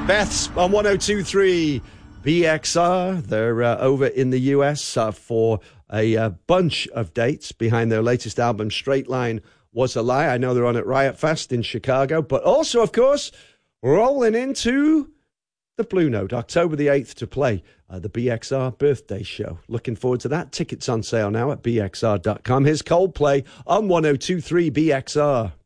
Beth's on 102.3 BXR. They're over in the US for a bunch of dates behind their latest album, Straight Line Was a Lie. I know they're on at Riot Fest in Chicago, but also, of course, rolling into the Blue Note, October the 8th to play the BXR birthday show. Looking forward to that. Tickets on sale now at bxr.com. Here's Coldplay on 102.3 BXR.